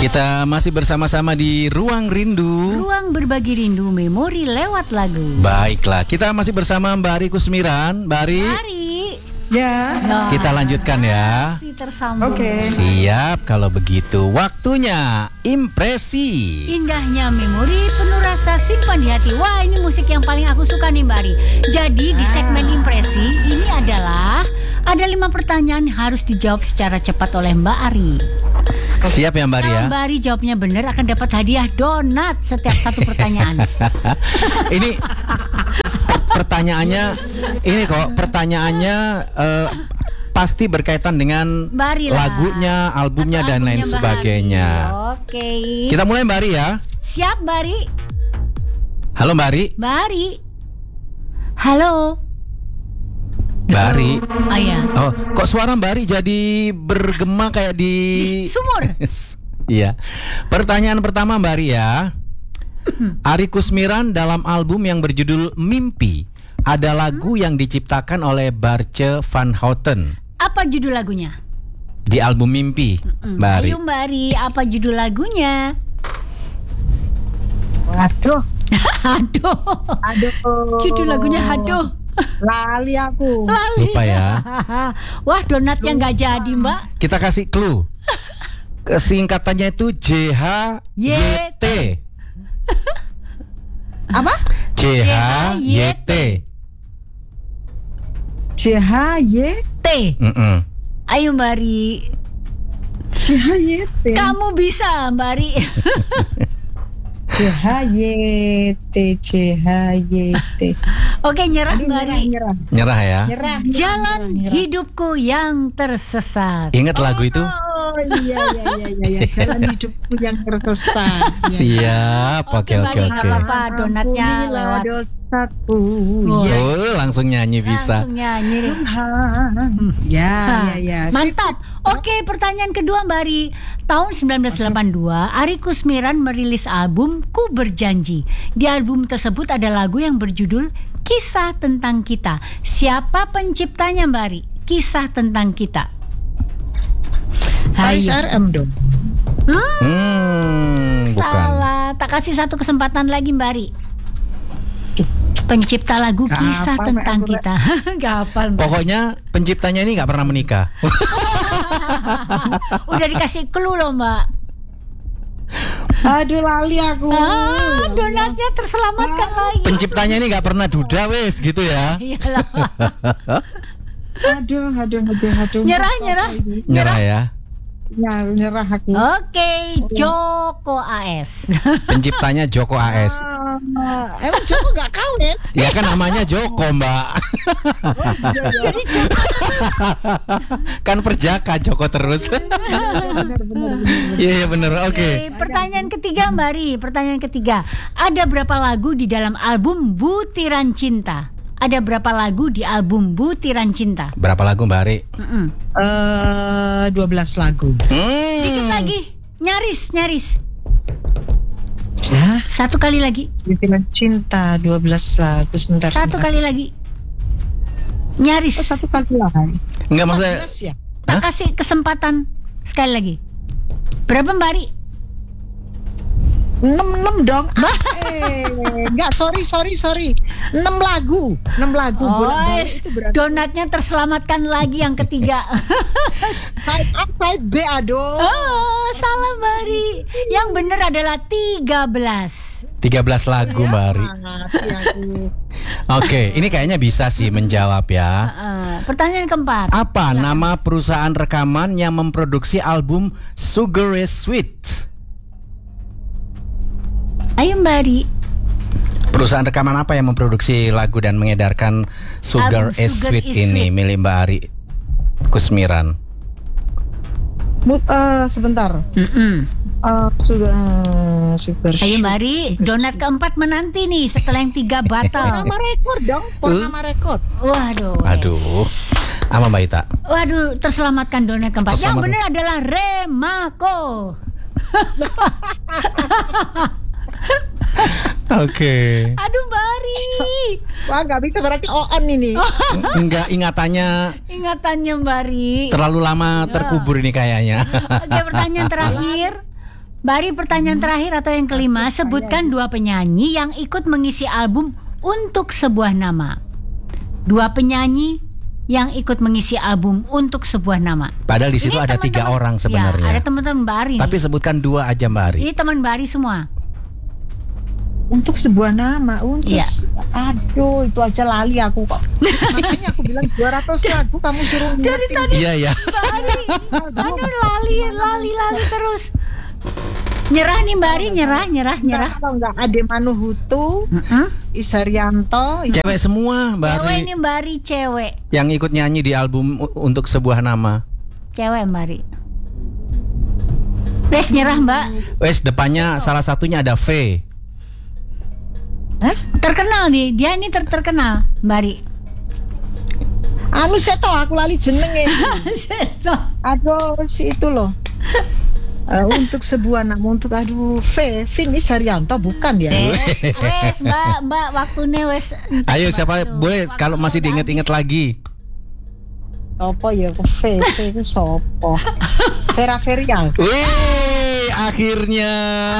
Kita masih bersama-sama di Ruang Rindu. Ruang berbagi rindu memori lewat lagu. Baiklah, kita masih bersama Mbak Ari Kusmiran. Mbak Ari. Ya. Kita lanjutkan ya. Masih tersambung. Oke. Siap, kalau begitu waktunya impresi. Indahnya memori penuh rasa simpan di hati. Wah, ini musik yang paling aku suka nih Mbak Ari. Jadi di segmen impresi ini adalah ada 5 pertanyaan harus dijawab secara cepat oleh Mbak Ari. Siap ya Mbak Ari ya? Kalau Mbak Ari jawabnya benar akan dapat hadiah donat setiap satu pertanyaan. Ini pertanyaannya, ini kok pertanyaannya pasti berkaitan dengan Mbak Ari lah. lagunya, albumnya Atau dan lain albumnya Mbak sebagainya. Ari. Oke. Kita mulai Mbak Ari ya. Siap Mbak Ari? Halo Mbak Ari. Mbak Ari. Halo. Mbak Ari. Oh ya. Oh, kok suara Mbak Ari jadi bergema kayak di sumur. Iya. Pertanyaan pertama Mbak Ari ya. Ari Kusmiran dalam album yang berjudul Mimpi ada lagu yang diciptakan oleh Barce van Houten. Apa judul lagunya? Di album Mimpi, Mbak Ari. Ayo Mbak Ari, apa judul lagunya? Aduh. Aduh. Judul lagunya aduh. Lali aku. Lupa ya. Wah, donatnya nggak jadi Mbak. Kita kasih clue. Kesingkatannya itu JHYT. Apa? JHYT. CHYT. Ayo Mbak Ari. CHYT. Kamu bisa Mbak Ari. CHYT. Oke, nyerah Mbak Ari. Nyerah ya. Nyerah. Jalan hidupku yang tersesat. Ingat lagu itu? Oh iya. Jalan hidupku yang tersesat. Siap. Oke. Mbak Ari, nggak apa-apa, donatnya Ampunilah lewat. dosaku. Oh. Ya. Oh, langsung nyanyi bisa. Langsung nyanyi. Ya. Mantap. Oke, pertanyaan kedua Mbak Ari. Tahun 1982, Ari Kusmiran merilis album Ku Berjanji. Di album tersebut ada lagu yang berjudul Kisah Tentang Kita. Siapa penciptanya Mbak Ari? Kisah Tentang Kita. Paris Ayo. RM dong. Bukan. Salah. Tak kasih satu kesempatan lagi Mbak Ari. Pencipta lagu Gak Kisah hafal, Tentang Mbak. Kita. Gak hafal Mbak. Pokoknya penciptanya ini nggak pernah menikah. Udah dikasih clue loh Mbak. Aduh lali aku. Donatnya terselamatkan lagi. Penciptanya ini nggak pernah duda wes gitu ya. Iyalah. Aduh. Nyerah ya. Ya, nyerah aku. Oke, Joko AS. Penciptanya Joko AS. Emang Joko gak kawin? Ya kan namanya Joko Mbak. Kan perjaka Joko terus. Iya bener. Oke. Pertanyaan ketiga Mbak Ri. Pertanyaan ketiga. Ada berapa lagu di dalam album Butiran Cinta? Ada berapa lagu di album Butiran Cinta? Berapa lagu Mbak Ari? 12 lagu. Dikit lagi. Nyaris. Ya, Satu kali lagi. Butiran Cinta 12 lagu. Sebentar. Satu kali lagi. Nyaris. Satu kali lagi. Enggak maksudnya. 12 ya? Tak kasih kesempatan sekali lagi. Berapa Mbak Ri? 6 dong. Enggak, sorry. 6 lagu. Bolak-balik itu berarti Donatnya terselamatkan lagi yang ketiga. side A, side B, aduh. Oh, salah Mbak Ri. Yang benar adalah 13. 13 lagu Mbak Ari. Oke, ini kayaknya bisa sih menjawab ya. Pertanyaan keempat. Apa nama perusahaan rekaman yang memproduksi album Sugar is Sweet? Ayo Mbak Ri. Perusahaan rekaman apa yang memproduksi lagu dan mengedarkan Sugar Album is Sugar Sweet is ini Sweet. milik Mbak Ari Kusmiran? Sebentar. Sugar. Ayo Mbak Ri, donat keempat menanti nih setelah yang 3 batal. Nama rekor dong. Nama rekor. Waduh. Aduh. Apa Mbak Ita? Waduh, terselamatkan donat keempat. Yang Terselamatkan. benar adalah Remako. Oke. Aduh Mbak Ri. Wah, nggak bisa berarti on ini. Enggak, ingatannya Ingatannya Mbak Ri. terlalu lama terkubur ini kayaknya. Oke, pertanyaan terakhir. Bari, pertanyaan terakhir atau yang kelima, sebutkan 2 penyanyi yang ikut mengisi album Untuk Sebuah Nama. 2 penyanyi yang ikut mengisi album Untuk Sebuah Nama. Padahal di situ Ini ada 3 teman-teman- orang Ya, sebenarnya. ada teman-teman Bari. Tapi sebutkan 2 aja Mbak Ari. Ini teman Bari semua. Untuk sebuah nama, Iya. Aduh, itu aja lali aku kok. Makanya aku bilang 200 lagu kamu suruh Dari ngingetin. tadi Iya ya. aduh lali terus. Nyerah nih Bari, nyerah. Kalau nggak Ade Manuhutu, Isharyanto, Cewek semua Mbak Cewek Ari ini Bari, cewek. yang ikut nyanyi di album Untuk Sebuah Nama. Cewek Bari. Wes nyerah Mbak. Wes depannya salah satunya ada V. Hah? Terkenal nih, dia ini terkenal Bari. anu seto aku lali jenenge. Aduh, si itu loh. Untuk sebuah nama, untuk Vin Isharyanto bukan ya? Wes Mbak waktunya wes. Ayo siapa boleh kalau masih diinget-inget lagi. Sopo ya, V itu sopo? Vera Ferial. Wih, akhirnya.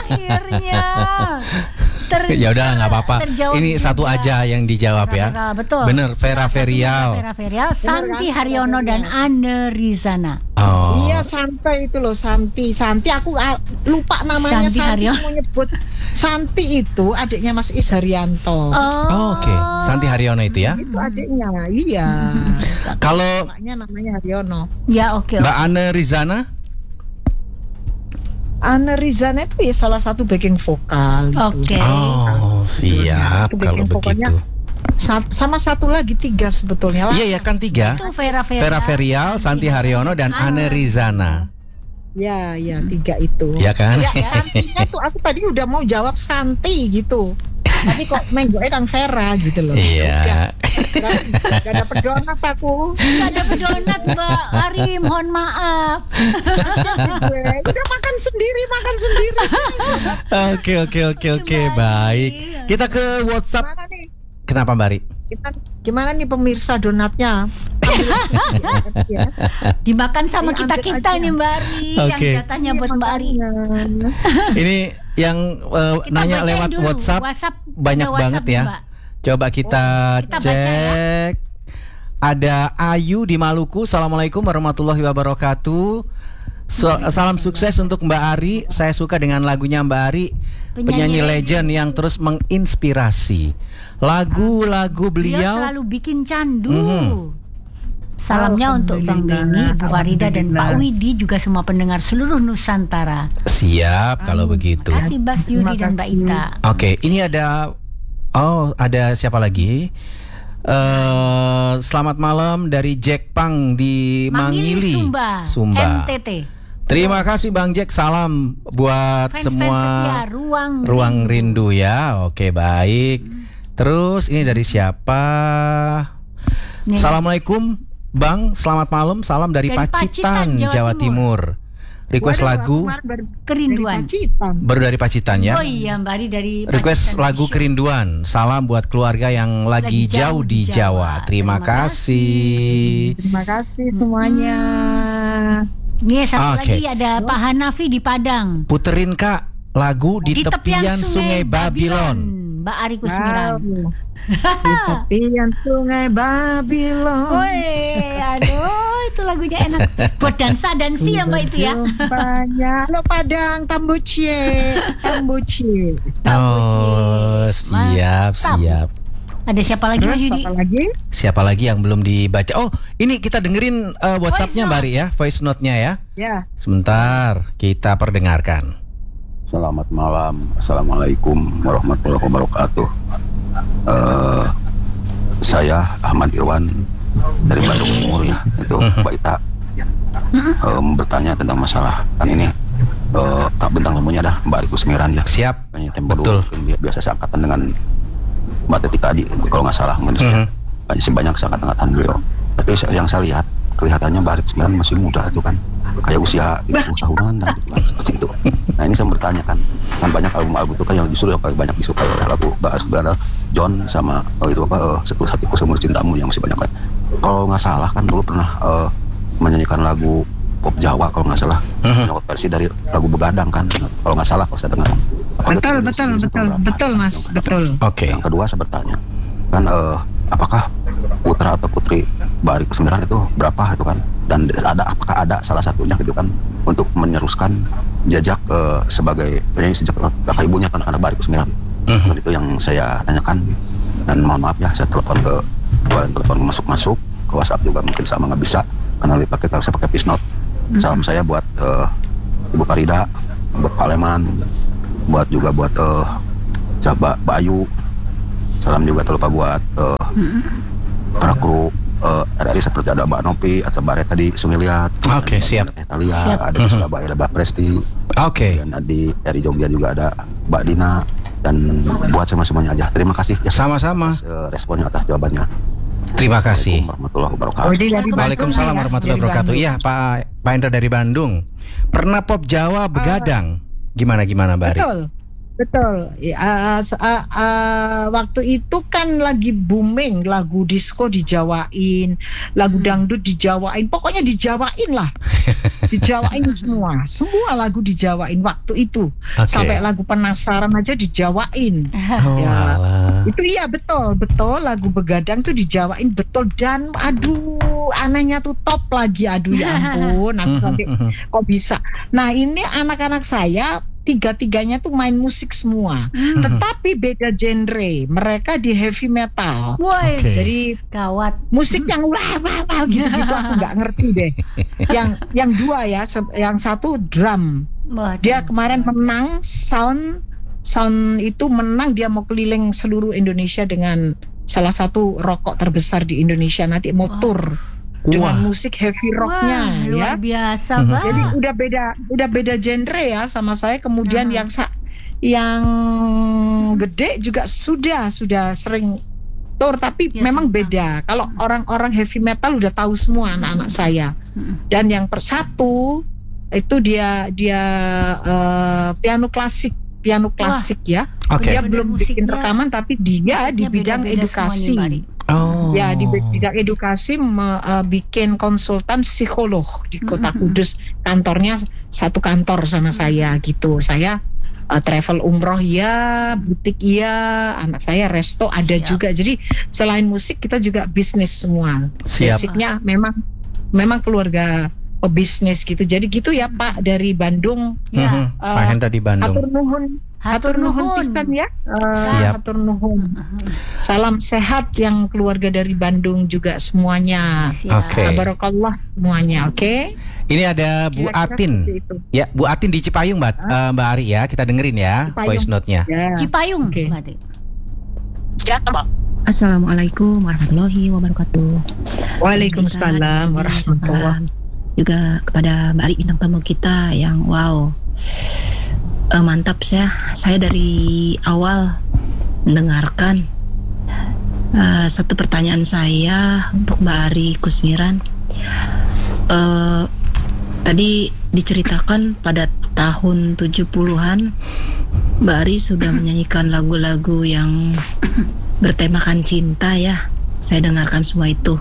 Ya udah nggak apa-apa. Ini juga. satu aja yang dijawab ya. Betul. Bener, Vera Ferial. Vera Ferial, Santi kan? Haryono dan Anne Rizana. Oh. Iya, Santi itu loh, Santi aku lupa namanya. Santi Santi Haryono. mau nyebut Santi itu adiknya Mas Isharyanto. Oh, oke. Santi Haryono itu ya. Itu adiknya, iya. Kalau namanya Haryono. Ya oke. Mbak Anne Rizana? Anne Rizana itu ya salah satu backing vokal. Oke. Oh, siap Itu kalau backing vokalnya. begitu. Sama satu lagi 3 sebetulnya lah. Iya ya kan 3. Itu Vera Vera Ferial, Santi Haryono dan Anne Rizana. Ya, 3 itu. Ya kan? Ya, Santinya tuh aku tadi udah mau jawab Santi gitu. Tapi kok menggoe dan Vera gitu loh. Iya. Gak ada pedonat aku. Gak ada pedonat Mbak Ari, mohon maaf. Udah makan sendiri. Oke, baik. Kita ke WhatsApp. Gimana nih? Kenapa Mbak Ari? Gimana nih pemirsa donatnya? Ya. Dimakan sama Ayo, ambil kita aja. nih Mbak Ari. Oke. Yang jatahnya buat Mbak Ari. Ini yang Kita nanya bacain lewat dulu. WhatsApp banyak ada WhatsApp banget nih, ya. Mbak. Coba kita Kita baca ya. cek. Ada Ayu di Maluku. Assalamualaikum warahmatullahi wabarakatuh. Salam sukses untuk Mbak Ari. Saya suka dengan lagunya Mbak Ari, penyanyi legend yang terus menginspirasi. Lagu-lagu Beliau beliau. selalu bikin candu. Mhm. Salamnya untuk Bang Benny, Bu Farida dan Pak Widi, juga semua pendengar seluruh Nusantara. Siap kalau begitu. Terima kasih Bas Yudi dan Mbak Ita. Oke, ini ada siapa lagi? Selamat malam dari Jack Pang di Mangili, Sumba. NTT. Terima kasih Bang Jack, salam buat Fans-fans semua setia, Ruang Rindu ya. Oke, baik. Terus ini dari siapa? Nih. Assalamualaikum Bang, selamat malam. Salam dari Pacitan, Jawa Timur. Request lagu Kerinduan. baru dari Pacitan ya. Oh iya Mbak Ari dari Request Pacitan lagu Show. Kerinduan. Salam buat keluarga yang lagi jauh di Jawa. Terima kasih. Terima kasih semuanya. Nih satu Oke. lagi ada Pak Hanafi di Padang. Puterin Kak lagu di tepian Sungai Babylon. Mbak Ari Kusmiran. Di tepian Sungai Babylon. Woi, aduh itu lagunya enak. Buat dansa-dansi ya Mbak itu ya. Banyak lo Padang Tambucie. Oh, siap. Ada siapa lagi Mas Terus Yudi? apa lagi? Siapa lagi yang belum dibaca? Oh, ini kita dengerin WhatsApp-nya Mbak Ari ya, voice note-nya ya. Ya. Sebentar, kita perdengarkan. Selamat malam, assalamualaikum warahmatullahi wabarakatuh. Saya Ahmad Irwan dari Bandung Timur ya, itu Mbak Ita bertanya tentang masalah kan ini tak bintang tamunya dah Mbak Ari Kusmiran ya. Siap. Banyak tempo Betul. dulu, biasa seangkatan dengan Mbak Teti Kadi kalau nggak salah, banyak seangkatan beliau. Tapi yang saya lihat kelihatannya Mbak Ari Kusmiran masih muda itu kan, kayak usia 30 tahunan dan gitu kan, seperti itu. Nah ini saya bertanya kan banyak album-album itu kan yang justru yang paling banyak disukai oleh lagu Mbak Ari Kusmiran adalah John sama Setelah Hatiku Seumur Cintamu yang masih banyak kan. Kalau nggak salah kan dulu pernah menyanyikan lagu pop Jawa kalau nggak salah. Nyokot versi dari lagu Begadang kan, kalau nggak salah kalau saya dengar. Betul Mas, betul. Oke. Yang kedua saya bertanya, kan apakah putra atau putri Mbak Ari Kusmiran itu berapa itu kan? Dan apakah ada salah satunya gitu kan untuk meneruskan jejak sebagai penyanyi sejak kakak ibunya kan anak Mbak Ari Kusmiran. Itu yang saya tanyakan, dan mohon maaf ya saya telepon masuk ke WhatsApp juga mungkin sama nggak bisa karena saya pakai Pisnot. Salam saya buat Ibu Farida, buat Pak Leman, buat Mbak Ayu. Salam juga terlupa buat para kru RRI seperti ada Mbak Nopi atau Mbak Reta di Sungiliat. Oke, siap. Talia, ada di Surabaya ada Mbak Presti. Oke. Dan dari Jogja juga ada Mbak Dina, dan buat semuanya aja. Terima kasih ya. Sama-sama. Responnya atas jawabannya. Terima kasih. Warahmatullahi wabarakatuh. Waalaikumsalam warahmatullahi wabarakatuh. Iya, Pak Hendra dari Bandung. Pernah pop Jawa Begadang. Gimana Mbak Ari? Betul. Waktu itu kan lagi booming lagu disco dijawain, lagu dangdut dijawain, pokoknya dijawain lah. Dijawain semua lagu dijawain waktu itu. Sampai lagu Penasaran aja dijawain. Itu iya betul lagu Begadang tuh dijawain betul, dan aduh anehnya tuh top lagi, aduh ya ampun, aku sampai kok bisa. Nah ini anak-anak saya tiga-tiganya tuh main musik semua, tetapi beda genre. Mereka di heavy metal. Jadi gawat. Musik yang wah gitu-gitu aku nggak ngerti deh. Yang dua ya, yang satu drum. Dia kemarin menang sound itu menang, dia mau keliling seluruh Indonesia dengan salah satu rokok terbesar di Indonesia, nanti mau tour dengan musik heavy rocknya. Luar biasa Pak. Jadi udah beda genre ya sama saya. Kemudian yang gede juga sudah sering tour, tapi memang beda. Kalau orang-orang heavy metal udah tahu semua anak-anak saya. Dan yang persatu itu dia piano klasik ya. Okay. Dia belum bikin rekaman, tapi dia di bidang edukasi. Ya di bidang edukasi bikin konsultan psikolog di Kota Kudus. Kantornya satu kantor sama saya gitu. Saya travel umroh ya, butik ya, anak saya resto ada juga. Jadi selain musik kita juga bisnis semua. Basicnya memang keluarga pebisnis gitu. Jadi gitu ya Pak dari Bandung. Pak Hendra di Bandung. Hatur nuhun pisan ya. Hatur nuhun. Salam sehat yang keluarga dari Bandung juga semuanya. Barakallah semuanya. Oke. Ini ada Bu Atin. Ya, Bu Atin di Cipayung, Mbak Ari ya. Kita dengerin ya voice note-nya. Cipayung, Mbak Atin. Assalamualaikum warahmatullahi wabarakatuh. Waalaikumsalam warahmatullahi wabarakatuh. Juga kepada Mbak Ari bintang tamu kita yang wow, mantap ya. Saya dari awal mendengarkan. Satu pertanyaan saya untuk Mbak Ari Kusmiran. Tadi diceritakan pada tahun 70-an Mbak Ari sudah menyanyikan lagu-lagu yang bertemakan cinta ya. Saya dengarkan semua itu.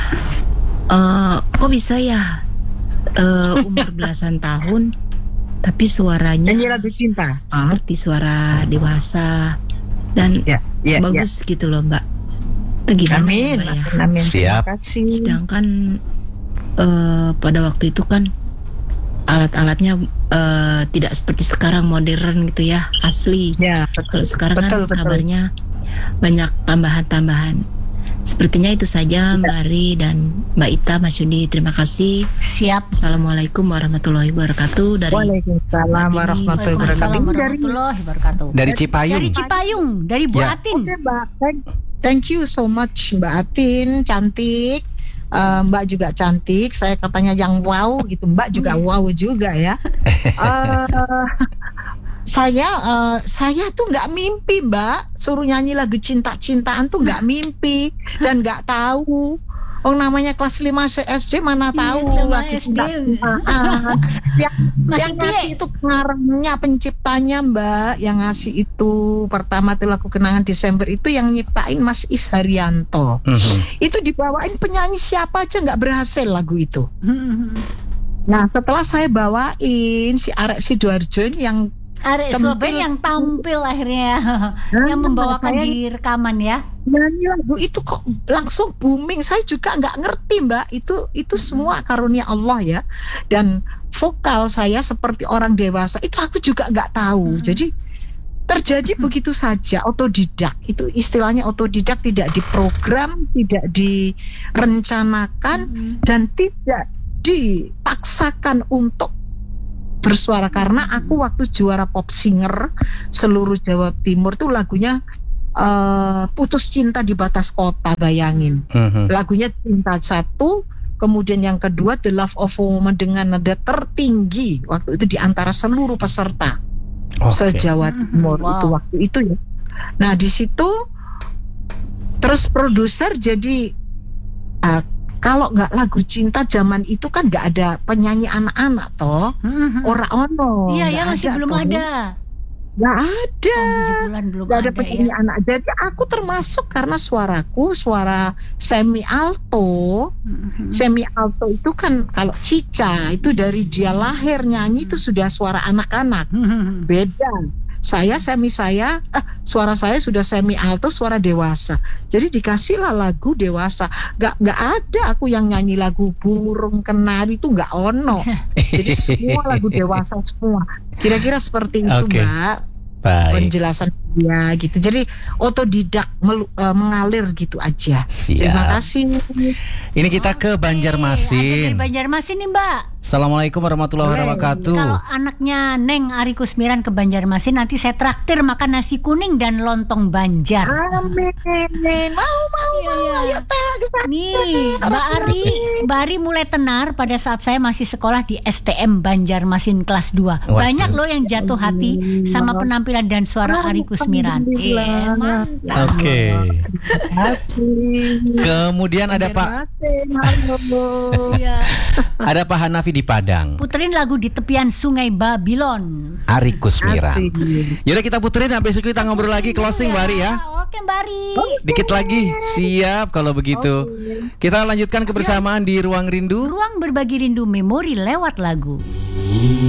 Kok bisa ya umur belasan tahun tapi suaranya lagu cinta seperti suara dewasa dan bagus gitu loh Mbak. Itu gimana Amin. Mbak ya? Amin. Siap. Terima kasih. Sedangkan pada waktu itu kan alat-alatnya tidak seperti sekarang modern gitu ya, asli. Kalau sekarang kan kabarnya banyak tambahan-tambahan. Sepertinya itu saja Mbak Ari dan Mbak Ita, Mas Yudi. Terima kasih. Siap. Assalamualaikum warahmatullahi wabarakatuh. Waalaikumsalam warahmatullahi wabarakatuh. Dari Cipayung. Dari Bu Atin. Thank you so much Mbak Atin, cantik. Mbak juga cantik. Saya katanya yang wow gitu. Mbak juga wow juga ya. Saya tuh nggak mimpi Mbak, suruh nyanyi lagu cinta-cintaan tuh nggak mimpi dan nggak tahu. Namanya kelas 5 SD mana tahu lagi cinta-cintaan. Yang ngasih itu pengarangnya, penciptanya Mbak, yang ngasih itu pertama tuh lagu Kenangan Desember itu yang nyiptain Mas Is Haryanto. Itu dibawain penyanyi siapa aja nggak berhasil lagu itu. Nah, setelah saya bawain si Arek Sidoarjo ini yang Arek Surabaya yang tampil akhirnya yang membawakan di rekaman ya. Nyanyi lagu itu kok langsung booming. Saya juga nggak ngerti, Mbak. Itu semua karunia Allah ya. Dan vokal saya seperti orang dewasa itu aku juga nggak tahu. Jadi terjadi begitu saja, otodidak. Itu istilahnya otodidak, tidak diprogram, tidak direncanakan, dan tidak dipaksakan untuk bersuara. Karena aku waktu juara pop singer seluruh Jawa Timur tuh lagunya Putus Cinta di Batas Kota, bayangin. Lagunya Cinta satu, kemudian yang kedua The Love of a Woman dengan nada tertinggi waktu itu di antara seluruh peserta se-Jawa Timur. Itu waktu itu ya. Nah di situ terus produser jadi kalau nggak lagu cinta zaman itu kan nggak ada penyanyi anak-anak toh, ora ono. Iya ya, masih belum toh. ada. Nggak ada. Belum Nggak ada ada penyanyi ya. anak. Jadi aku termasuk karena suaraku suara semi alto. Semi alto itu kan kalau Cica itu dari dia lahir nyanyi itu sudah suara anak-anak. Beda. Suara saya sudah semi alto, suara dewasa. Jadi dikasihlah lagu dewasa. Nggak ada aku yang nyanyi lagu burung kenari itu nggak ono. Jadi semua lagu dewasa semua. Kira-kira seperti itu, Mbak. Baik. Penjelasan dia gitu. Jadi otodidak mengalir gitu aja. Siap. Terima kasih. Ini kita ke Banjarmasin. Ada dari Banjarmasin nih, Mbak. Assalamualamualaikum warahmatullahi wabarakatuh. Kalau anaknya Neng Ari Kusmiran ke Banjarmasin, nanti saya traktir makan nasi kuning dan lontong Banjar. Amin. Mau. Ayo Nih, Mbak Ari mulai tenar pada saat saya masih sekolah di STM Banjarmasin kelas 2. Banyak loh yang jatuh hati sama penampilan dan suara Ari Kusmiran. Mantap. Oke. Kemudian ada Pak Iya. ada Pak Hanafi di Padang. Puterin lagu Di Tepian Sungai Babylon. Ari Kusmiran. Yaudah kita puterin, habis itu kita ngobrol lagi closing Mbak Ari ya. Oke Mbak Ari. Dikit lagi. Siap kalau begitu. Kita lanjutkan kebersamaan di Ruang Rindu. Ruang berbagi rindu memori lewat lagu.